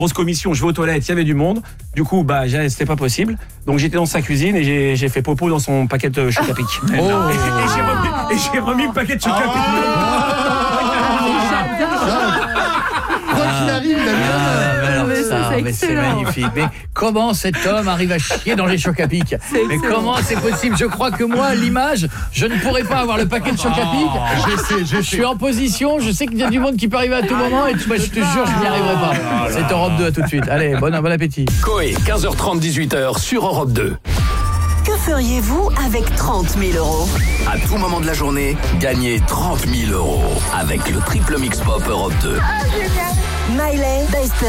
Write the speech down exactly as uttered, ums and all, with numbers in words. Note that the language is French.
grosse commission, je vais aux toilettes, il y avait du monde. Du coup, bah, c'était pas possible. Donc j'étais dans sa cuisine et j'ai, j'ai fait popo dans son paquet de choc à pic. Oh. Et, et, j'ai remis, et j'ai remis le paquet de choc à pic. Quoi qu'il arrive, il a mis Ah, mais ça, c'est mais c'est excellent. magnifique. Mais comment cet homme arrive à chier dans les chocs à pic? Mais comment c'est possible? Je crois que moi, à l'image, je ne pourrais pas avoir le paquet de chocs à pic. J'essaie, Je suis en position, je sais qu'il y a du monde qui peut arriver à tout moment et moi, je te jure, je n'y arriverai pas. C'est Europe deux, à tout de suite. Allez, bon, bon appétit. Coé, quinze heures trente, dix-huit heures sur Europe deux. Que feriez-vous avec trente mille euros? À tout moment de la journée, gagnez trente mille euros avec le triple mix pop Europe deux. Miley, Dexter